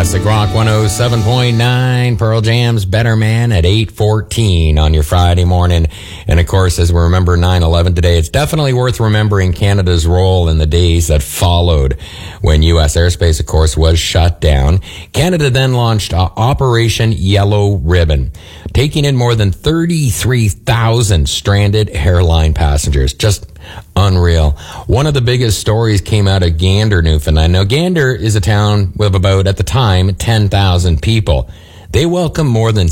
Classic Rock 107.9, Pearl Jam's Better Man at 8:14 on your Friday morning. And of course, as we remember 9/11 today, it's definitely worth remembering Canada's role in the days that followed when U.S. airspace, of course, was shut down. Canada then launched Operation Yellow Ribbon, taking in more than 33,000 stranded airline passengers. Just unreal. One of the biggest stories came out of Gander, Newfoundland. Now, Gander is a town with about, at the time, 10,000 people. They welcomed more than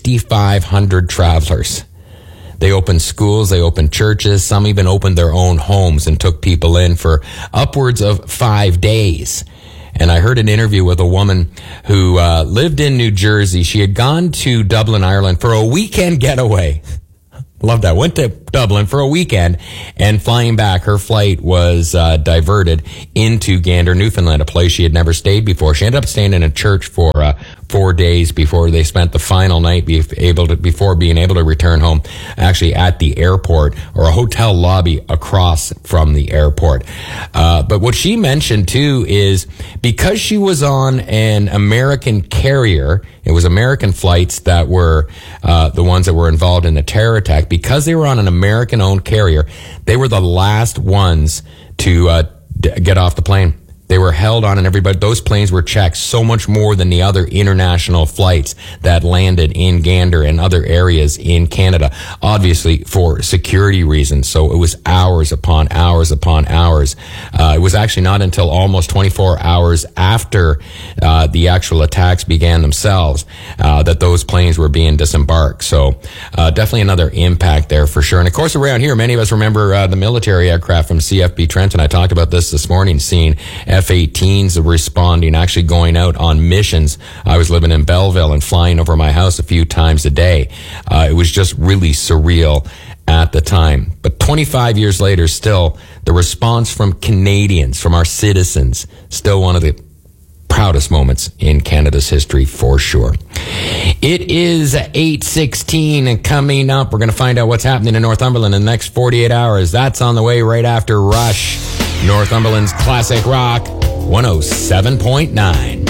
6,500 travelers. They opened schools, they opened churches, some even opened their own homes and took people in for upwards of 5 days. And I heard an interview with a woman who lived in New Jersey. She had gone to Dublin, Ireland for a weekend getaway. Love that. Went to Dublin for a weekend, and flying back, her flight was diverted into Gander, Newfoundland, a place she had never stayed before. She ended up staying in a church for 4 days before they spent the final night before being able to return home, actually at the airport or a hotel lobby across from the airport. But what she mentioned too is because she was on an American carrier, it was American flights that were the ones that were involved in the terror attack. Because they were on an American-owned carrier, they were the last ones to get off the plane. They were held on, and everybody, those planes were checked so much more than the other international flights that landed in Gander and other areas in Canada, obviously for security reasons. So it was hours upon hours upon hours. It was actually not until almost 24 hours after the actual attacks began themselves that those planes were being disembarked. So definitely another impact there for sure. And of course, around here, many of us remember the military aircraft from CFB Trenton. I talked about this morning, seeing F-18s responding, actually going out on missions. I was living in Belleville and flying over my house a few times a day. It was just really surreal at the time. But 25 years later, still, the response from Canadians, from our citizens, still one of the proudest moments in Canada's history for sure. It is 8:16, and coming up, we're going to find out what's happening in Northumberland in the next 48 hours. That's on the way right after Rush. Northumberland's Classic Rock 107.9.